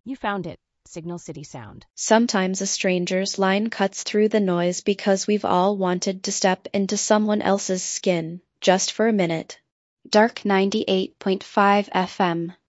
You found it. Signal City Sound. Sometimes a stranger's line cuts through the noise because we've all wanted to step into someone else's skin, just for a minute. Dark 98.5 FM.